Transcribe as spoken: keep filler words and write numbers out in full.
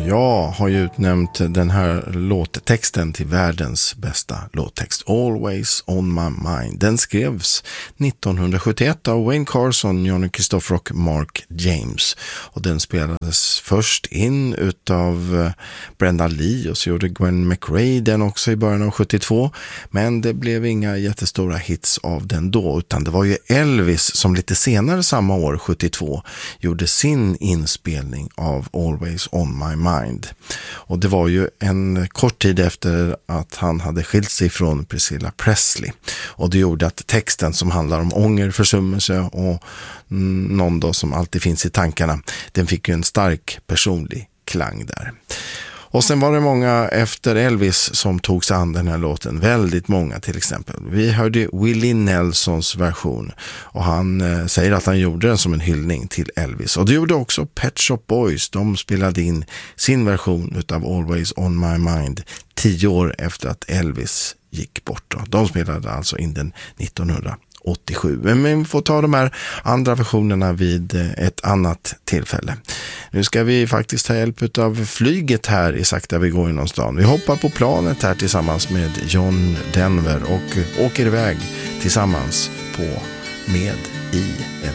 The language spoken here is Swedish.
jag har ju utnämnt den här låttexten till världens bästa låttext. Always on my mind. Den skrevs nittonhundrasjuttioett av Wayne Carson, Johnny Christopher och Mark James. Och den spelades först in utav Brenda Lee och så gjorde Gwen McRae den också i början av sjuttiotvå. Men det blev inga jättestora hits av den då, utan det var ju Elvis som lite senare samma år, sjuttiotvå, gjorde sin inspelning av Always on my mind. Och det var ju en kort tid efter att han hade skilt sig från Priscilla Presley. Och det gjorde att texten som handlar om ånger, försummelse och mm, någon då som alltid finns i tankarna, den fick ju en stark personlig klang där. Och sen var det många efter Elvis som tog sig an den här låten. Väldigt många till exempel. Vi hörde Willie Nelsons version. Och han eh, säger att han gjorde den som en hyllning till Elvis. Och det gjorde också Pet Shop Boys. De spelade in sin version utav Always on my mind tio år efter att Elvis gick bort. Då. De spelade alltså in den nittonhundraåttiosju. Men vi får ta de här andra versionerna vid ett annat tillfälle. Nu ska vi faktiskt ta hjälp av flyget här i Sakta vi går inom stan. Vi hoppar på planet här tillsammans med John Denver och åker iväg tillsammans på Med i en